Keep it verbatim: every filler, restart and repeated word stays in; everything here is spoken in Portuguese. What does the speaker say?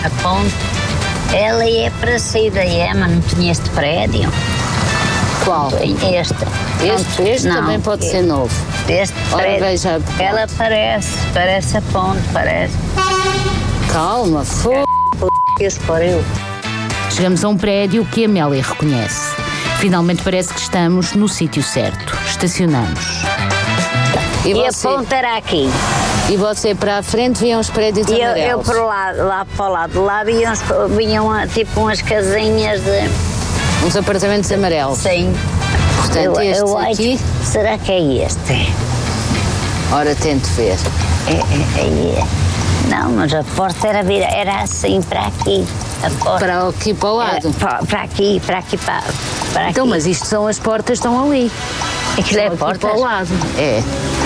a ponte. Ela é para sair da EMA, não tinha este prédio? Qual? Este. Este, este não, também pode este, ser novo. Este Ora, prédio. veja a ponte. Ela parece, parece a ponte, parece. Calma, fogo. Que se pariu. Chegamos a um prédio que a Amélia reconhece. Finalmente parece que estamos no sítio certo. Estacionamos. E, E você, a ponte era aqui. e você para a frente viam os prédios E eu, eu amarelos. por lá, lá para o lado de lá vinham, uns- vinham ah, tipo umas casinhas de. Uns apartamentos amarelos. Sim. Portanto, eu, estes eu acho- aqui, Será que é este? ora, tente ver. É, é, é. Não, mas a porta era, vira- era assim para aqui. A porta. Para aqui para o lado. É, para, para aqui, para aqui, para, para Então, aqui. mas isto são as portas, estão ali. Aquilo é Estão aqui portas? para o lado. É.